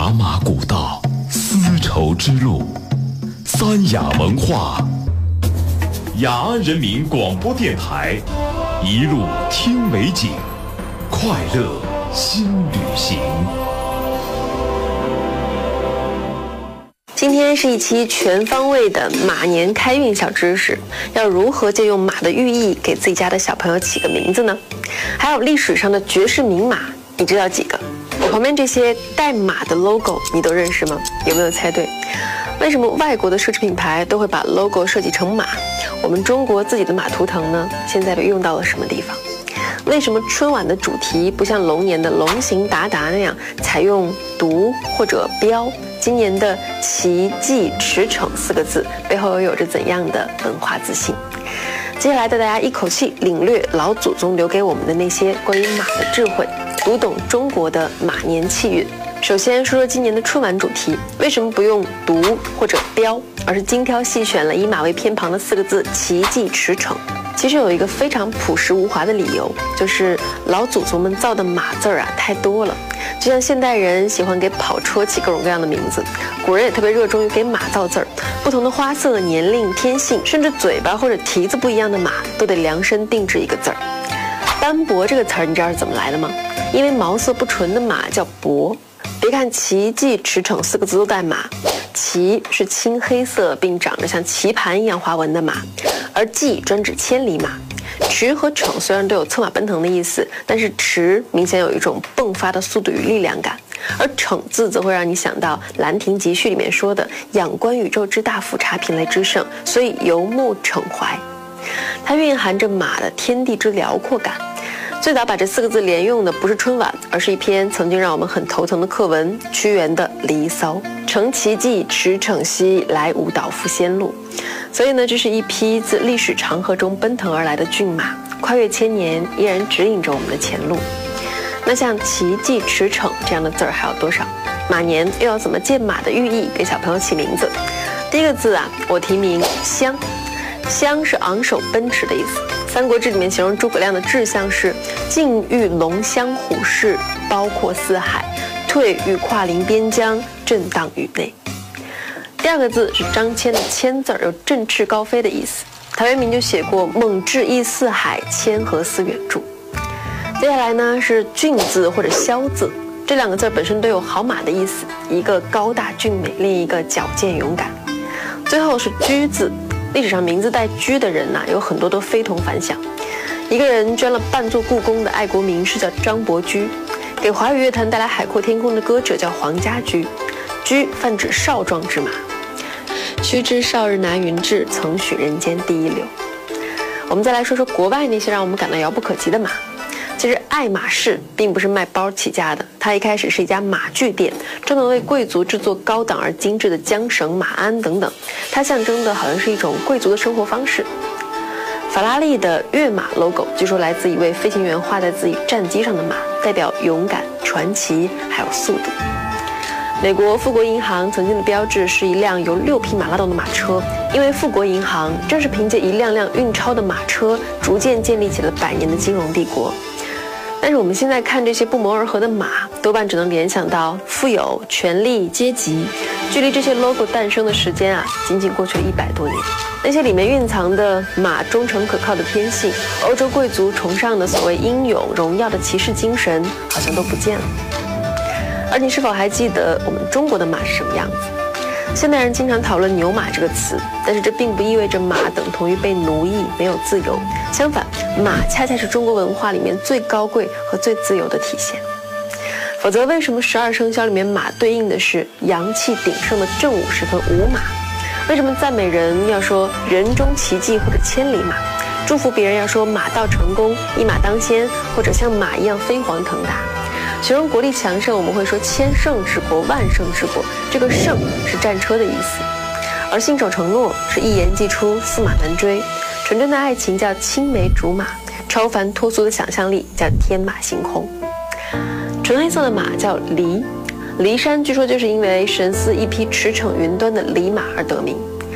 雅马古道，丝绸之路，三雅文化，雅安人民广播电台，一路听美景，快乐新旅行。 今天是一期全方位的马年开运小知识，要如何借用马的寓意给自己家的小朋友起个名字呢？还有历史上的绝世名马，你知道几个？我旁边这些带马的 logo 你都认识吗？有没有猜对？为什么外国的奢侈品牌都会把 logo 设计成马？我们中国自己的马图腾呢，现在被用到了什么地方？为什么春晚的主题不像龙年的龙行达达那样采用独或者标？今年的奇迹驰骋4个字背后又有着怎样的文化自信？接下来带大家一口气领略老祖宗留给我们的那些关于马的智慧，读懂中国的马年气运。首先说说今年的春晚主题，为什么不用独或者标，而是精挑细选了以马为偏旁的4个字奇迹驰骋？其实有一个非常朴实无华的理由，就是老祖宗们造的马字啊太多了，就像现代人喜欢给跑车起各种各样的名字，古人也特别热衷于给马造字儿，不同的花色、年龄、天性，甚至嘴巴或者蹄子不一样的马，都得量身定制一个字儿。斑驳这个词儿你知道是怎么来的吗？因为毛色不纯的马叫薄。别看奇迹驰骋4个字都带马，奇是青黑色并长着像棋盘一样花纹的马，而迹专指千里马。驰和骋虽然都有策马奔腾的意思，但是驰明显有一种迸发的速度与力量感，而骋字则会让你想到《兰亭集序》里面说的仰观宇宙之大，俯察品类之盛，所以游目骋怀。它蕴含着马的天地之辽阔感。最早把这4个字连用的不是春晚，而是一篇曾经让我们很头疼的课文——屈原的《离骚》。乘奇迹驰骋兮，来吾岛复仙路。所以呢，这是一匹自历史长河中奔腾而来的骏马，跨越千年，依然指引着我们的前路。那像奇迹驰骋这样的字儿还有多少？马年又要怎么借马的寓意给小朋友起名字？第一个字啊，我提名骧。骧是昂首奔驰的意思。《三国志》里面形容诸葛亮的志向是进欲龙骧虎视，包括四海；退欲跨临边疆，震荡宇内。第二个字是张骞的骞字，有振翅高飞的意思。陶渊明就写过猛志逸四海，谦和思远助。接下来呢是骏字或者骁字，这2个字本身都有好马的意思，一个高大俊美，另一个矫健勇敢。最后是车字，历史上名字带车的人有很多都非同凡响。一个人捐了半座故宫的爱国名士叫张伯驹，给华语乐坛带来海阔天空的歌者叫黄家驹。驹泛指少壮之马。须知少日拿云志，曾许人间第一流。我们再来说说国外那些让我们感到遥不可及的马。其实爱马仕并不是卖包起家的，它一开始是一家马具店，专门为贵族制作高档而精致的缰绳、马鞍等等。它象征的好像是一种贵族的生活方式。法拉利的跃马 logo 据说来自一位飞行员画在自己战机上的马，代表勇敢、传奇还有速度。美国富国银行曾经的标志是一辆由6匹马拉动的马车，因为富国银行正是凭借一辆辆运钞的马车，逐渐建立起了100年的金融帝国。但是我们现在看这些不谋而合的马，多半只能联想到富有、权力、阶级。距离这些 logo 诞生的时间仅仅过去了100多年。那些里面蕴藏的马忠诚可靠的天性，欧洲贵族崇尚的所谓英勇荣耀的骑士精神，好像都不见了。而你是否还记得我们中国的马是什么样子？现代人经常讨论牛马这个词，但是这并不意味着马等同于被奴役、没有自由。相反，马恰恰是中国文化里面最高贵和最自由的体现。否则，为什么12生肖里面马对应的是阳气鼎盛的正午时分午马？为什么赞美人要说人中奇迹或者千里马？祝福别人要说马到成功、一马当先，或者像马一样飞黄腾达？形容国力强盛，我们会说千乘之国、万乘之国，这个乘是战车的意思，而信守承诺是一言既出，驷马难追。纯真的爱情叫青梅竹马，超凡脱俗的想象力叫天马行空。纯黑色的马叫骊，骊山据说就是因为神似一匹驰骋云端的骊马而得名。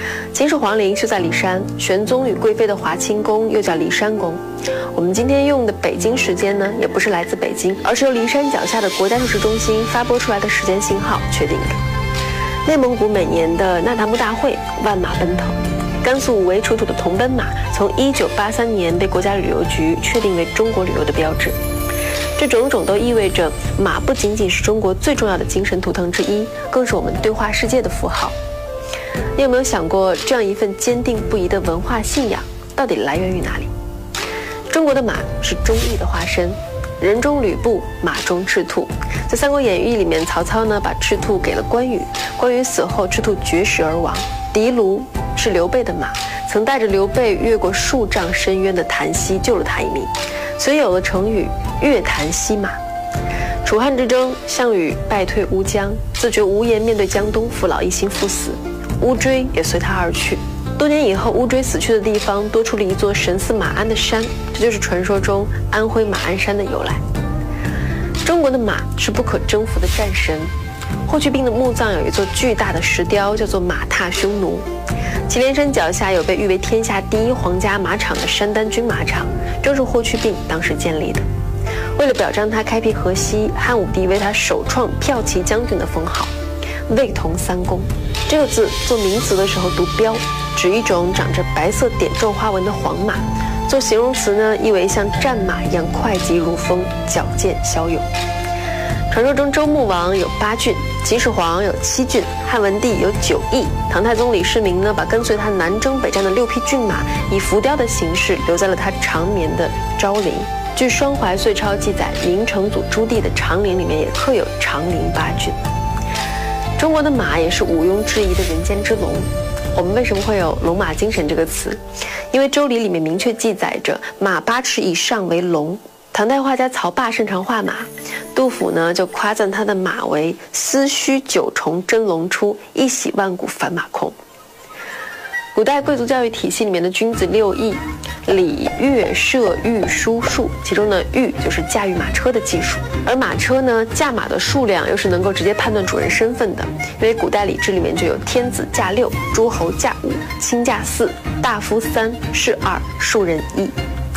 秦始皇陵就在骊山，玄宗与贵妃的华清宫又叫骊山宫。我们今天用的北京时间呢，也不是来自北京，而是由骊山脚下的国家数值中心发拨出来的时间信号确定的。内蒙古每年的那达慕大会，万马奔腾。甘肃武威出土的铜奔马，从1983年被国家旅游局确定为中国旅游的标志。这种种都意味着，马不仅仅是中国最重要的精神图腾之一，更是我们对话世界的符号。你有没有想过，这样一份坚定不移的文化信仰，到底来源于哪里？中国的马是忠义的化身，人中吕布，马中赤兔。在《三国演义》里面，曹操呢把赤兔给了关羽，关羽死后，赤兔绝食而亡。狄卢是刘备的马，曾带着刘备越过数丈深渊的檀溪，救了他一命，所以有了成语“越檀溪马”。楚汉之争，项羽败退乌江，自觉无颜面对江东父老，一心赴死，乌骓也随他而去。多年以后，乌骓死去的地方多出了一座神似马鞍的山，这就是传说中安徽马鞍山的由来。中国的马是不可征服的战神。霍去病的墓葬有一座巨大的石雕，叫做马踏匈奴。祁连山脚下有被誉为天下第一皇家马场的山丹军马场，正是霍去病当时建立的。为了表彰他开辟河西，汉武帝为他首创骠骑将军的封号，魏同三公。这个字做名词的时候读标，指一种长着白色点状花纹的黄马；做形容词呢，意为像战马一样会疾如风，矫健骁勇。传说中周穆王有8郡，秦始皇有7郡，汉文帝有9邑，唐太宗李世民呢，把跟随他南征北战的6匹骏马以浮雕的形式留在了他长眠的昭陵。据《双怀岁钞》记载，明成祖朱棣的长陵里面也刻有长陵8郡。中国的马也是毋庸置疑的人间之龙。我们为什么会有龙马精神这个词？因为《周礼》里面明确记载着马8尺以上为龙。唐代画家曹霸擅长画马，杜甫呢就夸赞他的马为丝须9重真龙出，一洗万古凡马空。古代贵族教育体系里面的君子6艺，礼乐射御书数，其中呢御就是驾驭马车的技术，而马车呢驾马的数量又是能够直接判断主人身份的，因为古代礼制里面就有天子驾6，诸侯驾5，卿驾4，大夫3，士2，庶人1。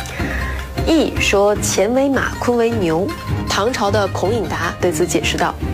易说乾为马，坤为牛。唐朝的孔颖达对此解释道：